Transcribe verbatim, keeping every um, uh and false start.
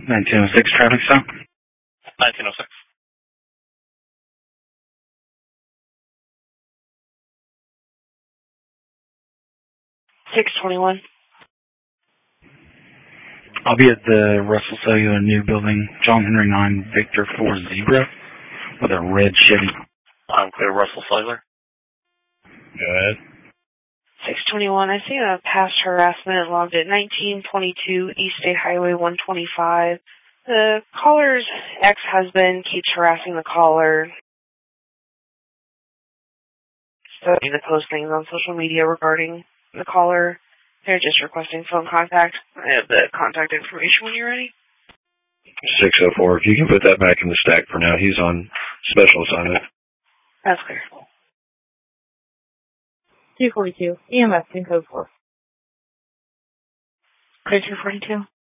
nineteen oh six traffic stop. nineteen oh six. six twenty-one. I'll be at the Russell Cellular new building, John Henry nine, Victor four Zebra, with a red Chevy. I'm clear, Russell Cellular. Go ahead. six twenty-one. I see a past harassment logged at nineteen twenty-two East State Highway one twenty-five. The caller's ex-husband keeps harassing the caller. So the postings on social media regarding the caller. They're just requesting phone contact. I have the contact information when you're ready. six oh four. If you can put that back in the stack for now. He's on special assignment. That's clear. two forty-two. E M S in code four. Clear two forty-two.